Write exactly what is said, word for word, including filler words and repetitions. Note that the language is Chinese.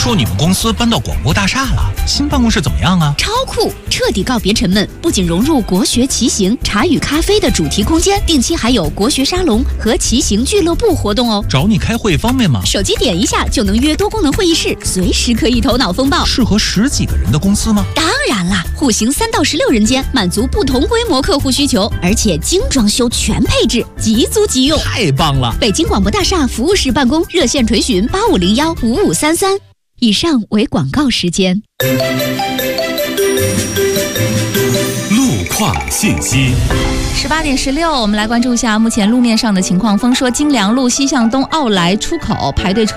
说你们公司搬到广播大厦了，新办公室怎么样啊？ 超酷，彻底告别沉闷，不仅融入国学骑行、茶与咖啡的主题空间，定期还有国学沙龙和骑行俱乐部活动哦。 找你开会方便吗？ 手机点一下就能约多功能会议室，随时可以头脑风暴。 适合十几个人的公司吗？ 当然啦，户型三到十六人间，满足不同规模客户需求，而且精装修全配置，即租即用， 太棒了！ 北京广播大厦服务室办公，热线垂询八五零幺五五三三。以上为广告时间。 路况信息。 十八点十六，我们来关注一下目前路面上的情况。丰说金良路西向东奥莱出口排队车